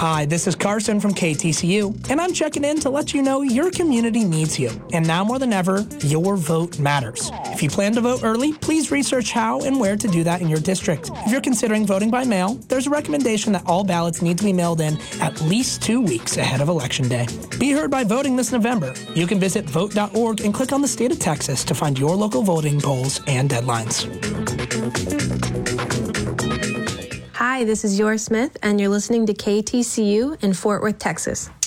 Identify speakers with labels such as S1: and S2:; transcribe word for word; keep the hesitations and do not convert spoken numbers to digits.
S1: Hi, this is Carson from K T C U, and I'm checking in to let you know your community needs you. And now more than ever, your vote matters. If you plan to vote early, please research how and where to do that in your district. If you're considering voting by mail, there's a recommendation that all ballots need to be mailed in at least two weeks ahead of Election Day. Be heard by voting this November. You can visit vote dot org and click on the state of Texas to find your local voting polls and deadlines.
S2: Hi, this is Yor Smith, and you're listening to K T C U in Fort Worth, Texas.